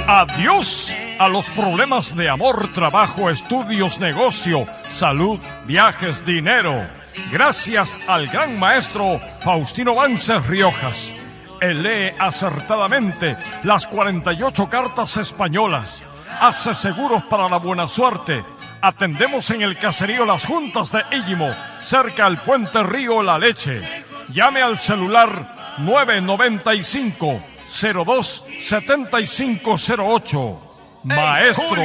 Adiós a los problemas de amor, trabajo, estudios, negocio, salud, viajes, dinero. Gracias al gran maestro Faustino Vances Riojas. Él lee acertadamente las 48 cartas españolas. Hace seguros para la buena suerte. Atendemos en el caserío Las Juntas de Illimo, cerca al puente Río La Leche. Llame al celular 995 02 7508. Maestro